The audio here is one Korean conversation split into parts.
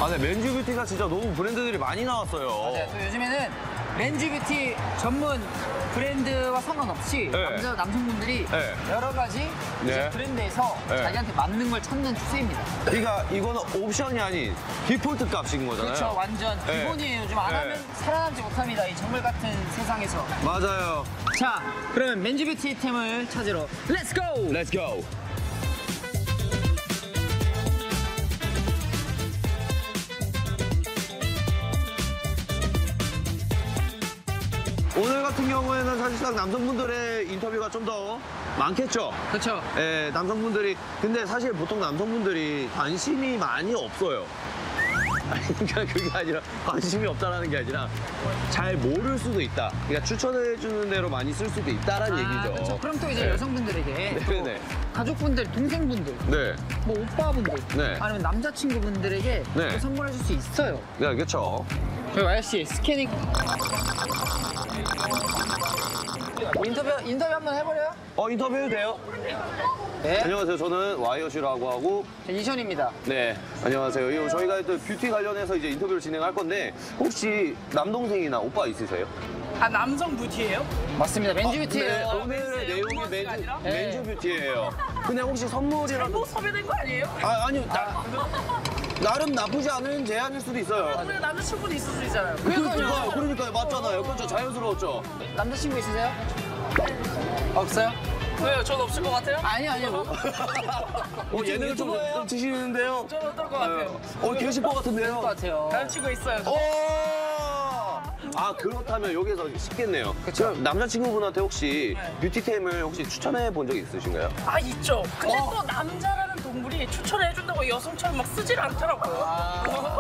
아, 네, 맨즈 뷰티가 진짜 너무 브랜드들이 많이 나왔어요. 맞아요. 또 요즘에는 맨즈 뷰티 전문 브랜드와 상관없이 네. 남성분들이 네. 여러 가지 이제 네. 브랜드에서 네. 자기한테 맞는 걸 찾는 추세입니다. 그러니까 이거는 옵션이 아닌 디폴트 값인 거잖아요. 그렇죠. 완전 네. 기본이에요. 요즘 안 네. 하면 살아남지 못합니다. 이 정글 같은 세상에서. 맞아요. 자, 그러면 맨즈 뷰티 템을 찾으러 렛츠 고! Let's go. 오늘 같은 경우에는 사실상 남성분들의 인터뷰가 좀 더 많겠죠? 그렇죠. 예, 남성분들이. 근데 사실 보통 남성분들이 관심이 많이 없어요. 아니, 그러니까 그게 아니라 관심이 없다라는 게 아니라 잘 모를 수도 있다. 그러니까 추천해주는 대로 많이 쓸 수도 있다라는 얘기죠. 그렇죠. 그럼 또 이제 네. 여성분들에게 또 네네. 가족분들, 동생분들, 네. 뭐 오빠분들, 네. 아니면 남자친구분들에게 네. 또 선물해줄 수 있어요. 네, 그렇죠. 저희 YC 스캐닝 인터뷰 한번 해버려요? 인터뷰해도 돼요? 네. 안녕하세요. 저는 와이어시라고 하고. 이션입니다. 네, 안녕하세요. 저희가 또 뷰티 관련해서 이제 인터뷰를 진행할 건데 혹시 남동생이나 오빠 있으세요? 아 남성 뷰티예요? 맞습니다. 맨즈 뷰티예요. 네, 오늘의 내용이 로맨스가 아니라? 맨즈 뷰티예요. 근데 혹시 선물이라도. 뭐 섭외된 거 아니에요? 아니요. 나름 나쁘지 않은 제안일 수도 있어요. 우리가 남자친구도 있을 수 있잖아요. 그러니까요. 맞잖아요. 그렇죠. 자연스러웠죠. 남자친구 있으세요? 없어요? 왜요? 전 없을 것 같아요? 아니요. 예능을 좀 드시는데요. 저는 어떨 것 같아요? 계실 것 같은데요. 것 같아요. 남자친구 있어요. 그렇다면 여기서 쉽겠네요. 그쵸. 그럼 남자친구분한테 혹시 네. 뷰티템을 혹시 추천해 본 적이 있으신가요? 아 있죠. 근데 또 남자라는 동물이 추천해 준다고 여성처럼 막 쓰질 않더라고요.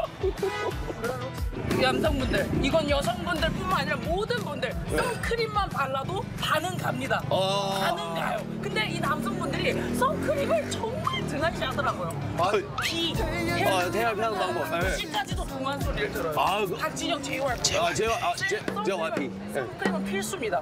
남성분들, 이건 여성분들뿐만 아니라 모든 분들 선크림만 발라도 반은 갑니다. 반은 가요. 근데 이 남성분들이 선크림을 정말 등한시 하더라고요. 비, 태양 피하는 방법. 네. 시까지도 동안 소리를 들어요. 박진영, JYP. JYP. 선크림은 필수입니다.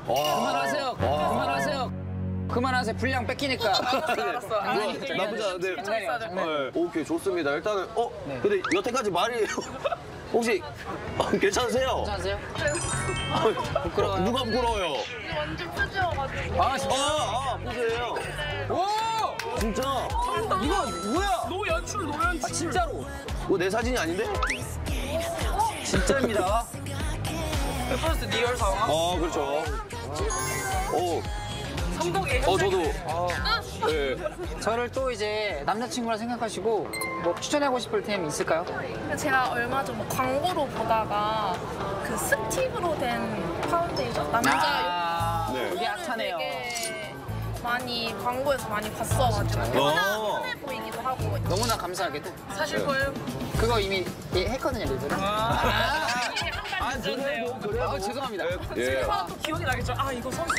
그만하세요. 분량 뺏기니까. 알았어. 나쁘지 않은데. 괜찮았어요. 네, 오케이, 좋습니다. 일단은, 근데 여태까지 말이 혹시 괜찮으세요? 괜찮으세요? 부끄러워요. 누가 부끄러워요? 완전 푸지여가지고. 보세요. 오! 진짜? 이거 뭐야? 노연출. 진짜로? 이거 내 사진이 아닌데? 진짜입니다. 퍼스트 리얼 상황. 그렇죠. 성덕의 저도. 네. 저를 또 이제 남자친구라 생각하시고 뭐 추천하고 싶을 템 있을까요? 제가 얼마 전 뭐 광고로 보다가 그 스틱으로 된 파운데이션 남자 네. 이게 핫하네요. 되게 많이 광고에서 많이 봤어가지고 편해 보이기도 하고 너무나 감사하게도 사실 거예요? 그거 이미 했거든요, 리뷰를. 그래요? 죄송합니다. 예. 또 기억이 나겠죠? 이거 선수